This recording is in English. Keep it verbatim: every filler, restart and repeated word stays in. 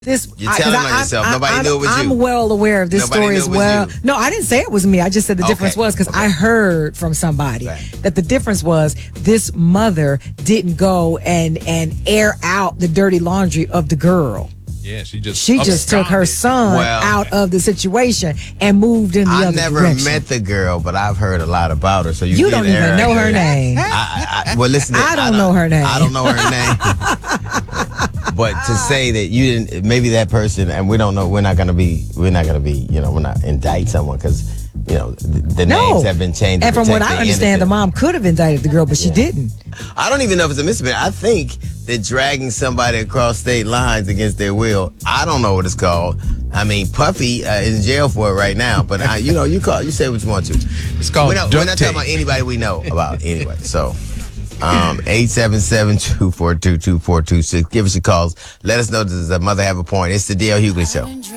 This You're telling I, on yourself. I, Nobody I, knew it was I'm you. well aware of this Nobody story knew as it was well. you. No, I didn't say it was me. I just said the Okay. difference was because Okay. I heard from somebody Right. that the difference was this mother didn't go and and air out the dirty laundry of the girl. Yeah, she just She just took her absconded. son Well, out of the situation and moved in the I other never direction. met the girl, but I've heard a lot about her. So you, You did don't even air know her her name. I, I, I, well, listen. I don't know her name. I don't know her name. But to say that you didn't, maybe that person, and we don't know. We're not gonna be. We're not gonna be. You know, we're not indict someone because you know the, the No. names have been changed. to And from what protect I the understand, the innocent. mom could have indicted the girl, but she Yeah. didn't. I don't even know if it's a misdemeanor. I think that dragging somebody across state lines against their will, I don't know what it's called. I mean, Puffy uh, is in jail for it right now, but I, you know, you call, you say what you want to. It's called We're not, duct we're not talking tape. about anybody we know about anyway. So, um, eight seven seven, two four two, two four two six. Give us your calls. Let us know, does the mother have a point? It's the D L Hughley Show.